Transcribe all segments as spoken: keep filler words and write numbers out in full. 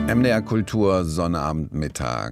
M D R Kultur, Sonnabendmittag.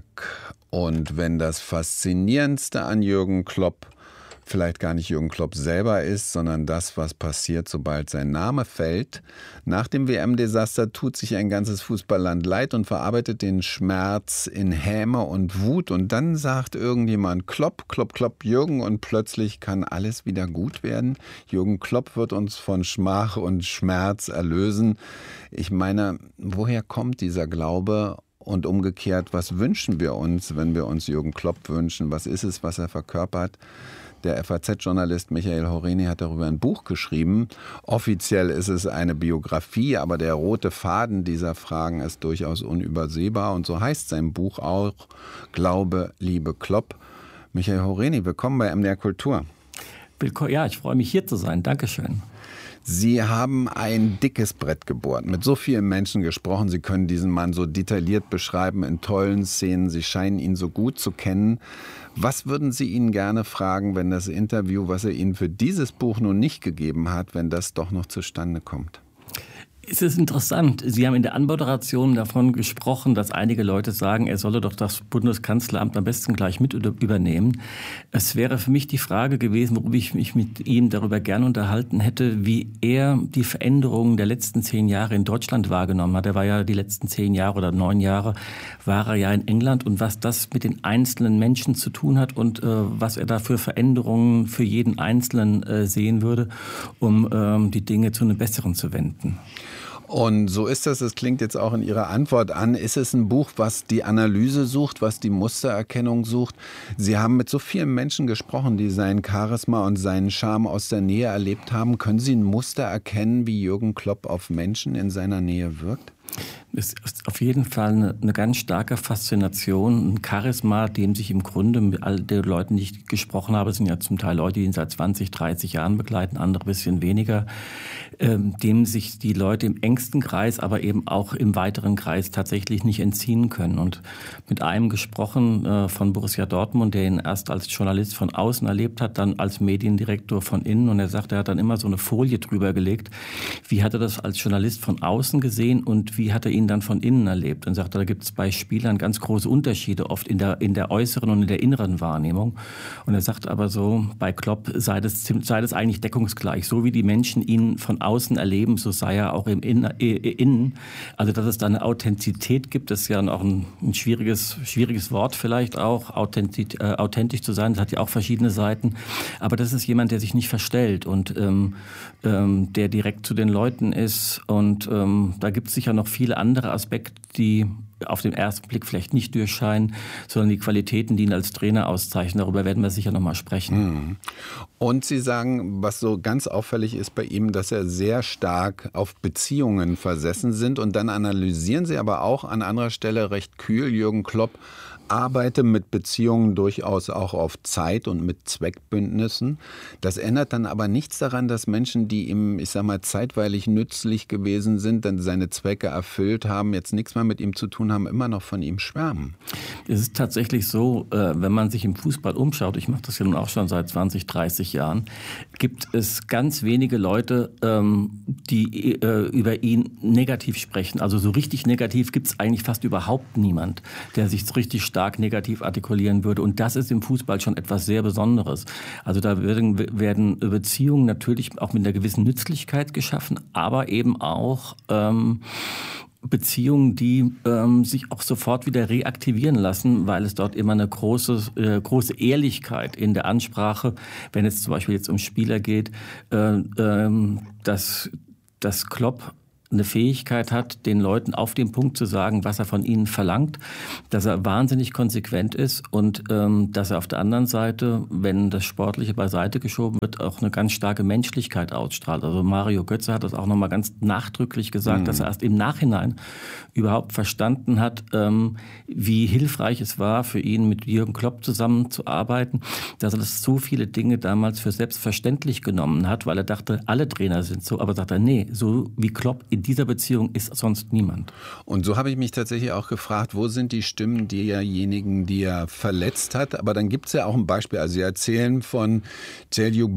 Und wenn das Faszinierendste an Jürgen Klopp vielleicht gar nicht Jürgen Klopp selber ist, sondern das, was passiert, sobald sein Name fällt. Nach dem W M-Desaster tut sich ein ganzes Fußballland leid und verarbeitet den Schmerz in Häme und Wut. Und dann sagt irgendjemand Klopp, Klopp, Klopp, Jürgen, und plötzlich kann alles wieder gut werden. Jürgen Klopp wird uns von Schmach und Schmerz erlösen. Ich meine, woher kommt dieser Glaube? Und umgekehrt, was wünschen wir uns, wenn wir uns Jürgen Klopp wünschen? Was ist es, was er verkörpert? Der F A Z-Journalist Michael Horeni hat darüber ein Buch geschrieben. Offiziell ist es eine Biografie, aber der rote Faden dieser Fragen ist durchaus unübersehbar. Und so heißt sein Buch auch Glaube, Liebe, Klopp. Michael Horeni, willkommen bei M D R Kultur. Willkommen, ja, ich freue mich, hier zu sein. Dankeschön. Sie haben ein dickes Brett gebohrt, mit so vielen Menschen gesprochen. Sie können diesen Mann so detailliert beschreiben in tollen Szenen. Sie scheinen ihn so gut zu kennen. Was würden Sie ihn gerne fragen, wenn das Interview, was er Ihnen für dieses Buch nun nicht gegeben hat, wenn das doch noch zustande kommt? Es ist interessant. Sie haben in der Anmoderation davon gesprochen, dass einige Leute sagen, er solle doch das Bundeskanzleramt am besten gleich mit übernehmen. Es wäre für mich die Frage gewesen, worüber ich mich mit ihm darüber gerne unterhalten hätte, wie er die Veränderungen der letzten zehn Jahre in Deutschland wahrgenommen hat. Er war ja die letzten zehn Jahre oder neun Jahre, war er ja in England, und was das mit den einzelnen Menschen zu tun hat und äh, was er da für Veränderungen für jeden Einzelnen äh, sehen würde, um äh, die Dinge zu einem Besseren zu wenden. Und so ist das, es klingt jetzt auch in Ihrer Antwort an, ist es ein Buch, was die Analyse sucht, was die Mustererkennung sucht? Sie haben mit so vielen Menschen gesprochen, die sein Charisma und seinen Charme aus der Nähe erlebt haben. Können Sie ein Muster erkennen, wie Jürgen Klopp auf Menschen in seiner Nähe wirkt? Es ist auf jeden Fall eine, eine ganz starke Faszination, ein Charisma, dem sich im Grunde mit all den Leuten, die ich gesprochen habe, sind ja zum Teil Leute, die ihn seit zwanzig, dreißig Jahren begleiten, andere ein bisschen weniger, ähm, dem sich die Leute im engsten Kreis, aber eben auch im weiteren Kreis tatsächlich nicht entziehen können. Und mit einem gesprochen äh, von Borussia Dortmund, der ihn erst als Journalist von außen erlebt hat, dann als Mediendirektor von innen, und er sagt, er hat dann immer so eine Folie drüber gelegt. Wie hat er das als Journalist von außen gesehen und wie hat er ihn dann von innen erlebt? Und sagt, da gibt es bei Spielern ganz große Unterschiede, oft in der, in der äußeren und in der inneren Wahrnehmung. Und er sagt aber so, bei Klopp sei das, sei das eigentlich deckungsgleich. So wie die Menschen ihn von außen erleben, so sei er auch im Innen. Also dass es da eine Authentizität gibt, das ist ja auch ein, ein schwieriges, schwieriges Wort vielleicht auch, authentisch, äh, authentisch zu sein. Das hat ja auch verschiedene Seiten. Aber das ist jemand, der sich nicht verstellt und ähm, ähm, der direkt zu den Leuten ist. Und ähm, da gibt es sicher noch viele andere Aspekte, die auf den ersten Blick vielleicht nicht durchscheinen, sondern die Qualitäten, die ihn als Trainer auszeichnen. Darüber werden wir sicher noch mal sprechen. Und Sie sagen, was so ganz auffällig ist bei ihm, dass er sehr stark auf Beziehungen versessen sind. Und dann analysieren Sie aber auch an anderer Stelle recht kühl, Jürgen Klopp arbeite mit Beziehungen durchaus auch auf Zeit und mit Zweckbündnissen. Das ändert dann aber nichts daran, dass Menschen, die ihm, ich sag mal, zeitweilig nützlich gewesen sind, dann seine Zwecke erfüllt haben, jetzt nichts mehr mit ihm zu tun haben, immer noch von ihm schwärmen. Es ist tatsächlich so, wenn man sich im Fußball umschaut, ich mache das ja nun auch schon seit zwanzig, dreißig Jahren, gibt es ganz wenige Leute, die über ihn negativ sprechen. Also so richtig negativ gibt es eigentlich fast überhaupt niemand, der sich so richtig stark negativ artikulieren würde. Und das ist im Fußball schon etwas sehr Besonderes. Also da werden, werden Beziehungen natürlich auch mit einer gewissen Nützlichkeit geschaffen, aber eben auch ähm, Beziehungen, die ähm, sich auch sofort wieder reaktivieren lassen, weil es dort immer eine große, äh, große Ehrlichkeit in der Ansprache, wenn es zum Beispiel jetzt um Spieler geht, äh, ähm, dass, dass Klopp eine Fähigkeit hat, den Leuten auf den Punkt zu sagen, was er von ihnen verlangt, dass er wahnsinnig konsequent ist und ähm, dass er auf der anderen Seite, wenn das Sportliche beiseite geschoben wird, auch eine ganz starke Menschlichkeit ausstrahlt. Also Mario Götze hat das auch nochmal ganz nachdrücklich gesagt, mhm. dass er erst im Nachhinein überhaupt verstanden hat, ähm, wie hilfreich es war für ihn, mit Jürgen Klopp zusammenzuarbeiten, dass er das so viele Dinge damals für selbstverständlich genommen hat, weil er dachte, alle Trainer sind so, aber sagt er, nee, so wie Klopp in dieser Beziehung ist sonst niemand. Und so habe ich mich tatsächlich auch gefragt, wo sind die Stimmen derjenigen, die er verletzt hat? Aber dann gibt es ja auch ein Beispiel. Also Sie erzählen von Zeljko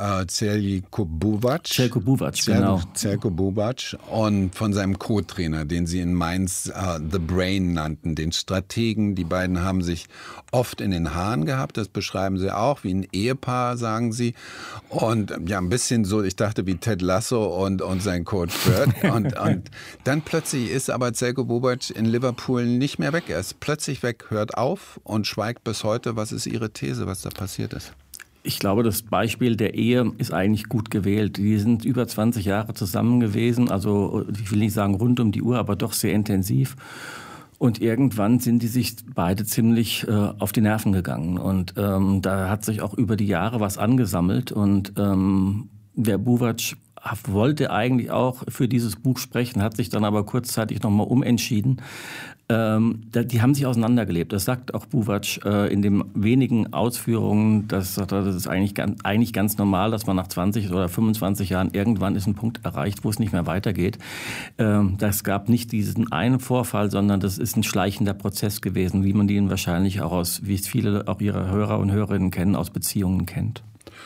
Buvac. Zeljko Buvac, genau. Zeljko Buvac und von seinem Co-Trainer, den Sie in Mainz uh, The Brain nannten, den Strategen. Die beiden haben sich oft in den Haaren gehabt. Das beschreiben Sie auch, wie ein Ehepaar, sagen Sie. Und ja, ein bisschen so, ich dachte, wie Ted Lasso und, und sein Coach Bird. Und, und dann plötzlich ist aber Zeljko Buvac in Liverpool nicht mehr weg. Er ist plötzlich weg, hört auf und schweigt bis heute. Was ist Ihre These, was da passiert ist? Ich glaube, das Beispiel der Ehe ist eigentlich gut gewählt. Die sind über zwanzig Jahre zusammen gewesen. Also ich will nicht sagen rund um die Uhr, aber doch sehr intensiv. Und irgendwann sind die sich beide ziemlich äh, auf die Nerven gegangen. Und ähm, da hat sich auch über die Jahre was angesammelt. Und ähm, der Buvac wollte eigentlich auch für dieses Buch sprechen, hat sich dann aber kurzzeitig nochmal umentschieden. Ähm, die haben sich auseinandergelebt. Das sagt auch Buvac äh, in den wenigen Ausführungen. Das, das ist eigentlich ganz, eigentlich ganz normal, dass man nach zwanzig oder fünfundzwanzig Jahren irgendwann ist ein Punkt erreicht, wo es nicht mehr weitergeht. Ähm, das gab nicht diesen einen Vorfall, sondern das ist ein schleichender Prozess gewesen, wie man den wahrscheinlich auch aus, wie es viele auch ihre Hörer und Hörerinnen kennen, aus Beziehungen kennt.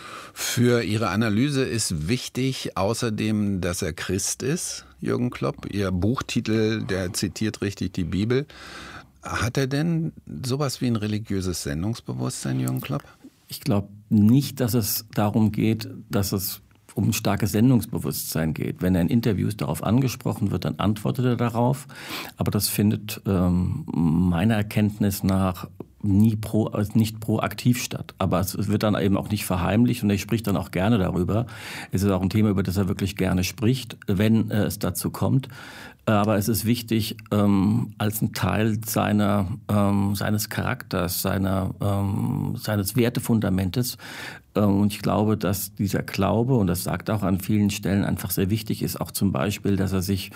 Für Ihre Analyse ist wichtig außerdem, dass er Christ ist, Jürgen Klopp. Ihr Buchtitel, der zitiert richtig die Bibel. Hat er denn sowas wie ein religiöses Sendungsbewusstsein, Jürgen Klopp? Ich glaube nicht, dass es darum geht, dass es um ein starkes Sendungsbewusstsein geht. Wenn er in Interviews darauf angesprochen wird, dann antwortet er darauf. Aber das findet ähm, meiner Erkenntnis nach nie pro, nicht proaktiv statt. Aber es wird dann eben auch nicht verheimlicht und er spricht dann auch gerne darüber. Es ist auch ein Thema, über das er wirklich gerne spricht, wenn äh, es dazu kommt. Aber es ist wichtig, ähm, als ein Teil seiner, ähm, seines Charakters, seiner, ähm, seines Wertefundamentes. Ähm, und ich glaube, dass dieser Glaube, und das sagt er auch an vielen Stellen, einfach sehr wichtig ist. Auch zum Beispiel, dass er sich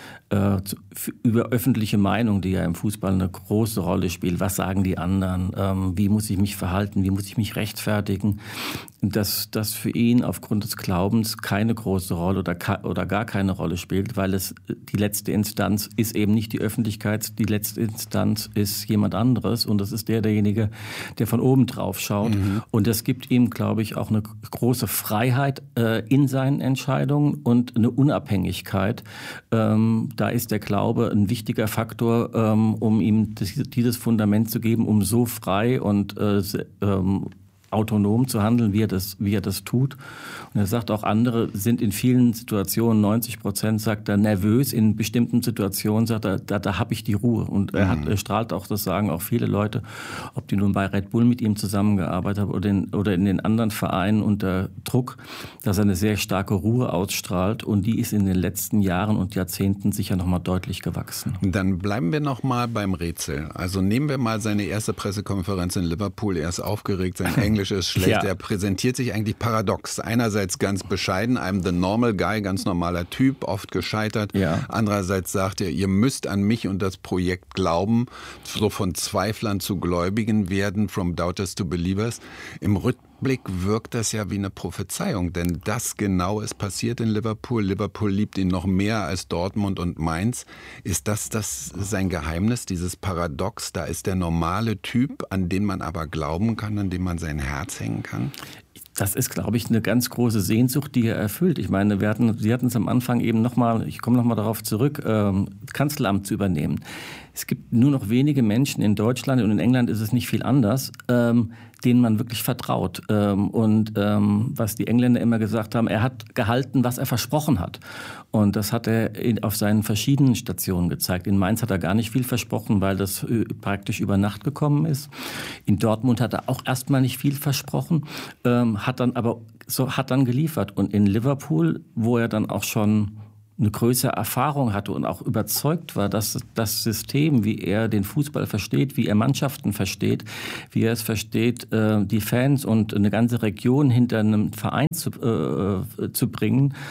über öffentliche Meinung, die ja im Fußball eine große Rolle spielt. Was sagen die anderen? Ähm, wie muss ich mich verhalten? Wie muss ich mich rechtfertigen? Dass das für ihn aufgrund des Glaubens keine große Rolle oder, oder gar keine Rolle spielt, weil es die letzte Instanz ist eben nicht die Öffentlichkeit, die letzte Instanz ist jemand anderes und das ist der derjenige, der von oben drauf schaut. Mhm. Und das gibt ihm, glaube ich, auch eine große Freiheit äh, in seinen Entscheidungen und eine Unabhängigkeit. Ähm, Da ist der Glaube ein wichtiger Faktor, ähm, um ihm das, dieses Fundament zu geben, um so frei und äh, ähm, autonom zu handeln, wie er das, wie er das tut. Und er sagt auch, andere sind in vielen Situationen, neunzig Prozent sagt er, nervös. In bestimmten Situationen sagt er, da, da habe ich die Ruhe. Und er, hat, er strahlt auch, das sagen auch viele Leute, ob die nun bei Red Bull mit ihm zusammengearbeitet haben oder in, oder in den anderen Vereinen unter Druck, dass er eine sehr starke Ruhe ausstrahlt. Und die ist in den letzten Jahren und Jahrzehnten sicher noch mal deutlich gewachsen. Dann bleiben wir noch mal beim Rätsel. Also nehmen wir mal seine erste Pressekonferenz in Liverpool. Er ist aufgeregt, sein Englisch ist schlecht. Ja. Er präsentiert sich eigentlich paradox. Einerseits ganz bescheiden, I'm the normal guy, ganz normaler Typ, oft gescheitert. Ja. Andererseits sagt er, ihr müsst an mich und das Projekt glauben. So von Zweiflern zu Gläubigen werden, from doubters to believers. Im Rückblick wirkt das ja wie eine Prophezeiung, denn das genau ist passiert in Liverpool. Liverpool liebt ihn noch mehr als Dortmund und Mainz. Ist das, das sein Geheimnis, dieses Paradox? Da ist der normale Typ, an den man aber glauben kann, an dem man sein Herz hängen kann? Das ist, glaube ich, eine ganz große Sehnsucht, die er erfüllt. Ich meine, wir hatten, Sie hatten es am Anfang eben nochmal, ich komme nochmal darauf zurück, ähm, Kanzleramt zu übernehmen. Es gibt nur noch wenige Menschen in Deutschland und in England ist es nicht viel anders, ähm, denen man wirklich vertraut. Ähm, und ähm, was die Engländer immer gesagt haben, er hat gehalten, was er versprochen hat. Und das hat er in, auf seinen verschiedenen Stationen gezeigt. In Mainz hat er gar nicht viel versprochen, weil das äh, praktisch über Nacht gekommen ist. In Dortmund hat er auch erstmal nicht viel versprochen, ähm, hat dann aber so hat dann geliefert. Und in Liverpool, wo er dann auch schon eine größere Erfahrung hatte und auch überzeugt war, dass das System, wie er den Fußball versteht, wie er Mannschaften versteht, wie er es versteht, die Fans und eine ganze Region hinter einem Verein zu, äh, zu bringen,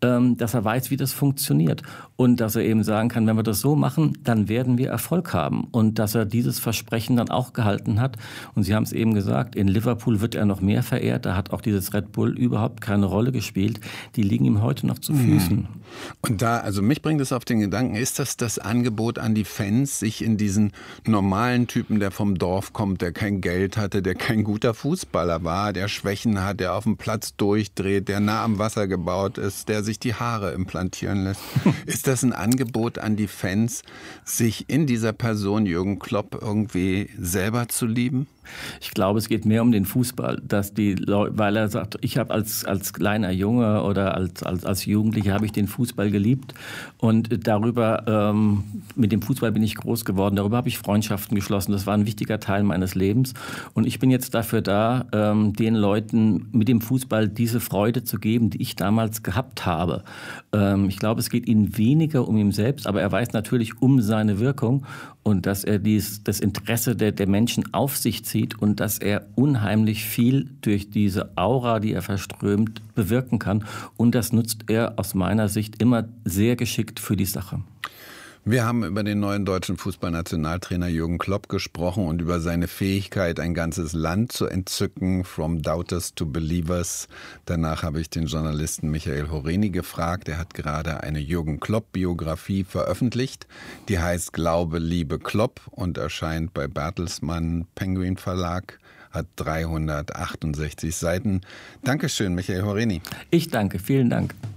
ähm, dass er weiß, wie das funktioniert und dass er eben sagen kann, wenn wir das so machen, dann werden wir Erfolg haben und dass er dieses Versprechen dann auch gehalten hat. Und Sie haben es eben gesagt, in Liverpool wird er noch mehr verehrt, da hat auch dieses Red Bull überhaupt keine Rolle gespielt. Die liegen ihm heute noch zu Füßen. Und da, also mich bringt es auf den Gedanken, ist das das Angebot an die Fans, sich in diesen normalen Typen, der vom Dorf kommt, der kein Geld hatte, der kein guter Fußballer war, der Schwächen hat, der auf dem Platz durchdreht, der nah am Wasser gebaut ist, der sich die Haare implantieren lässt. Ist das ein Angebot an die Fans, sich in dieser Person Jürgen Klopp irgendwie selber zu lieben? Ich glaube, es geht mehr um den Fußball, dass die Leute, weil er sagt, ich habe als als kleiner Junge oder als als als Jugendlicher habe ich den Fußball geliebt und darüber ähm, mit dem Fußball bin ich groß geworden. Darüber habe ich Freundschaften geschlossen. Das war ein wichtiger Teil meines Lebens und ich bin jetzt dafür da, ähm, den Leuten mit dem Fußball diese Freude zu geben, die ich damals gehabt habe. Ähm, ich glaube, es geht ihnen weniger um ihn selbst, aber er weiß natürlich um seine Wirkung und dass er dies, das Interesse der, der Menschen auf sich zieht und dass er unheimlich viel durch diese Aura, die er verströmt, bewirken kann. Und das nutzt er aus meiner Sicht immer sehr geschickt für die Sache. Wir haben über den neuen deutschen Fußballnationaltrainer Jürgen Klopp gesprochen und über seine Fähigkeit, ein ganzes Land zu entzücken, from doubters to believers. Danach habe ich den Journalisten Michael Horeni gefragt. Er hat gerade eine Jürgen Klopp-Biografie veröffentlicht. Die heißt Glaube, Liebe, Klopp und erscheint bei Bertelsmann Penguin Verlag. Hat dreihundertachtundsechzig Seiten. Dankeschön, Michael Horeni. Ich danke, vielen Dank.